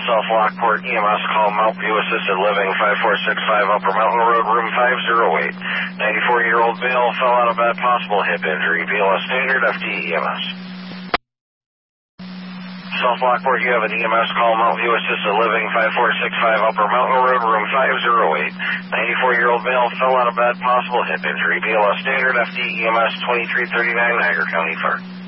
South Lockport EMS, call Mount View Assisted Living, 5465 Upper Mountain Road, room 508. 94-year-old male fell out of bed, possible hip injury. BLS standard, FD EMS. South Lockport, you have an EMS, call Mount View Assisted Living, 5465 Upper Mountain Road, room 508. 94-year-old male fell out of bed, possible hip injury. BLS standard, FD EMS, 2339, Niagara County Fire.